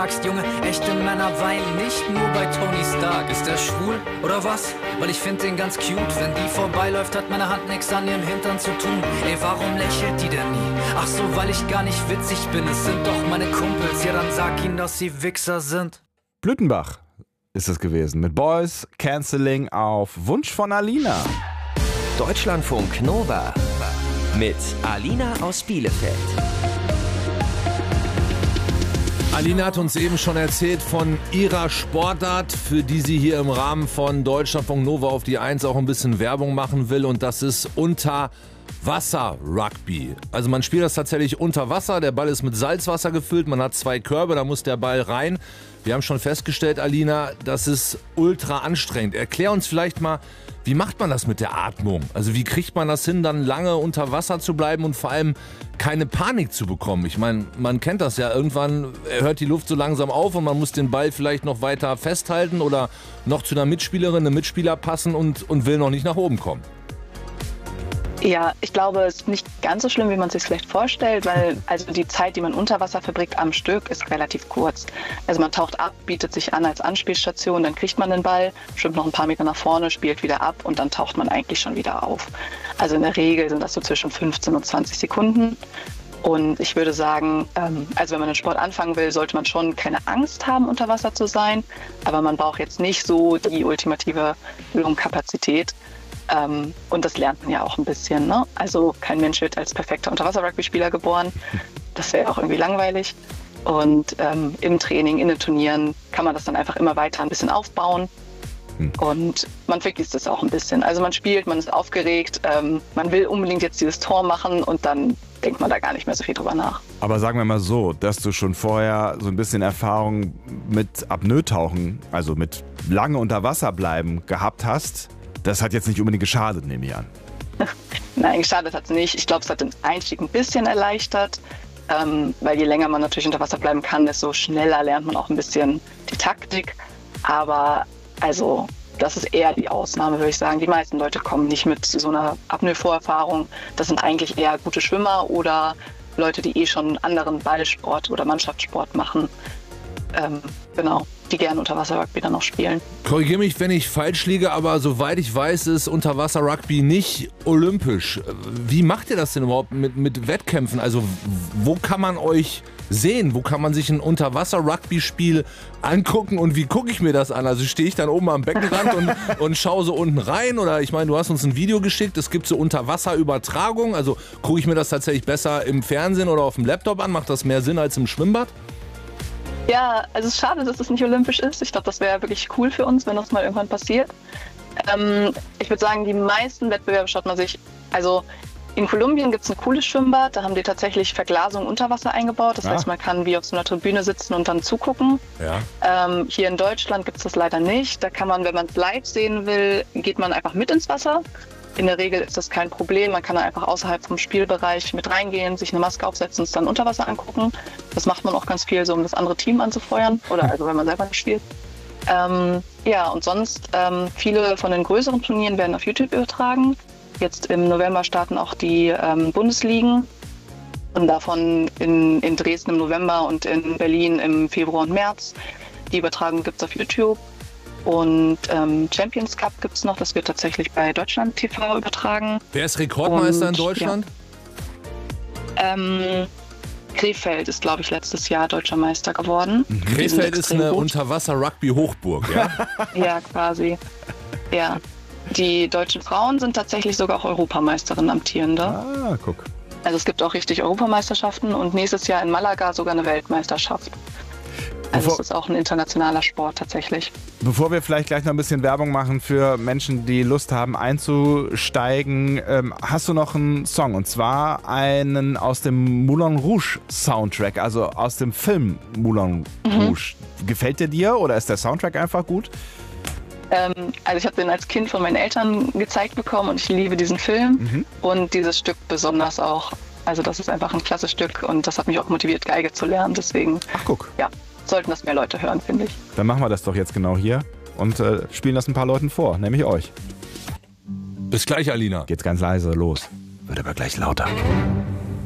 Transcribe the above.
Junge, echte Männer weinen nicht nur bei Tony Stark. Ist der schwul oder was? Weil ich find den ganz cute. Wenn die vorbeiläuft, hat meine Hand nix an ihrem Hintern zu tun. Ey, warum lächelt die denn nie? Ach so, weil ich gar nicht witzig bin. Es sind doch meine Kumpels. Ja, dann sag ihnen, dass sie Wichser sind. Blütenbach ist es gewesen. Mit Boys Canceling auf Wunsch von Alina. Deutschlandfunk Nova mit Alina aus Bielefeld. Alina hat uns eben schon erzählt von ihrer Sportart, für die sie hier im Rahmen von Deutschlandfunk Nova auf die 1 auch ein bisschen Werbung machen will. Und das ist Unterwasser-Rugby. Also man spielt das tatsächlich unter Wasser. Der Ball ist mit Salzwasser gefüllt. Man hat 2 Körbe, da muss der Ball rein. Wir haben schon festgestellt, Alina, das ist ultra anstrengend. Erklär uns vielleicht mal, wie macht man das mit der Atmung? Also wie kriegt man das hin, dann lange unter Wasser zu bleiben und vor allem keine Panik zu bekommen? Ich meine, man kennt das ja. Irgendwann hört die Luft so langsam auf und man muss den Ball vielleicht noch weiter festhalten oder noch zu einer Mitspielerin, einem Mitspieler passen und will noch nicht nach oben kommen. Ja, ich glaube, es ist nicht ganz so schlimm, wie man es sich vielleicht vorstellt, weil also die Zeit, die man unter Wasser verbringt am Stück, ist relativ kurz. Also man taucht ab, bietet sich an als Anspielstation, dann kriegt man den Ball, schwimmt noch ein paar Meter nach vorne, spielt wieder ab und dann taucht man eigentlich schon wieder auf. Also in der Regel sind das so zwischen 15 und 20 Sekunden. Und ich würde sagen, also wenn man den Sport anfangen will, sollte man schon keine Angst haben, unter Wasser zu sein. Aber man braucht jetzt nicht so die ultimative Lungenkapazität. Und das lernt man ja auch ein bisschen, ne? Also kein Mensch wird als perfekter Unterwasser-Rugby-Spieler geboren. Das wäre auch irgendwie langweilig. Und im Training, in den Turnieren kann man das dann einfach immer weiter ein bisschen aufbauen. Und man vergisst es auch ein bisschen. Also man spielt, man ist aufgeregt, man will unbedingt jetzt dieses Tor machen und dann denkt man da gar nicht mehr so viel drüber nach. Aber sagen wir mal so, dass du schon vorher so ein bisschen Erfahrung mit Apnoe-Tauchen, also mit lange unter Wasser bleiben gehabt hast, das hat jetzt nicht unbedingt geschadet, nehme ich an. Nein, geschadet hat es nicht. Ich glaube, es hat den Einstieg ein bisschen erleichtert, weil je länger man natürlich unter Wasser bleiben kann, desto schneller lernt man auch ein bisschen die Taktik. Aber also das ist eher die Ausnahme, würde ich sagen. Die meisten Leute kommen nicht mit so einer Apnoe-Vorerfahrung. Das sind eigentlich eher gute Schwimmer oder Leute, die schon anderen Ballsport oder Mannschaftssport machen. Genau, die gerne Unterwasser-Rugby dann noch spielen. Korrigiere mich, wenn ich falsch liege, aber soweit ich weiß, ist Unterwasser-Rugby nicht olympisch. Wie macht ihr das denn überhaupt mit Wettkämpfen? Also wo kann man euch sehen? Wo kann man sich ein Unterwasser-Rugby-Spiel angucken und wie gucke ich mir das an? Also stehe ich dann oben am Beckenrand und schaue so unten rein? Oder ich meine, du hast uns ein Video geschickt, es gibt so Unterwasserübertragung. Also gucke ich mir das tatsächlich besser im Fernsehen oder auf dem Laptop an? Macht das mehr Sinn als im Schwimmbad? Ja, also es ist schade, dass es nicht olympisch ist. Ich glaube, das wäre wirklich cool für uns, wenn das mal irgendwann passiert. Ich würde sagen, die meisten Wettbewerbe schaut man sich, also in Kolumbien gibt es ein cooles Schwimmbad, da haben die tatsächlich Verglasung unter Wasser eingebaut. Das heißt, man kann wie auf so einer Tribüne sitzen und dann zugucken. Ja. Hier in Deutschland gibt es das leider nicht. Da kann man, wenn man es live sehen will, geht man einfach mit ins Wasser. In der Regel ist das kein Problem. Man kann dann einfach außerhalb vom Spielbereich mit reingehen, sich eine Maske aufsetzen und es dann unter Wasser angucken. Das macht man auch ganz viel, so um das andere Team anzufeuern. Oder also wenn man selber nicht spielt. Ja, und sonst viele von den größeren Turnieren werden auf YouTube übertragen. Jetzt im November starten auch die Bundesligen. Und davon in Dresden im November und in Berlin im Februar und März. Die Übertragung gibt es auf YouTube. Und Champions Cup gibt es noch, das wird tatsächlich bei Deutschland TV übertragen. Wer ist Rekordmeister in Deutschland? Ja. Krefeld ist, glaube ich, letztes Jahr deutscher Meister geworden. Krefeld ist eine Unterwasser-Rugby-Hochburg, ja? Ja, quasi. Ja. Die deutschen Frauen sind tatsächlich sogar auch Europameisterin amtierende. Ah, guck. Also es gibt auch richtig Europameisterschaften und nächstes Jahr in Malaga sogar eine Weltmeisterschaft. Also es ist auch ein internationaler Sport tatsächlich. Bevor wir vielleicht gleich noch ein bisschen Werbung machen für Menschen, die Lust haben einzusteigen, hast du noch einen Song und zwar einen aus dem Moulin Rouge Soundtrack, also aus dem Film Moulin Rouge. Gefällt der dir oder ist der Soundtrack einfach gut? Also ich habe den als Kind von meinen Eltern gezeigt bekommen und ich liebe diesen Film und dieses Stück besonders auch. Also das ist einfach ein klasse Stück und das hat mich auch motiviert, Geige zu lernen. Deswegen, ach guck. Ja, sollten das mehr Leute hören, finde ich. Dann machen wir das doch jetzt genau hier und spielen das ein paar Leuten vor, nämlich euch. Bis gleich, Alina. Geht's ganz leise los, wird aber gleich lauter.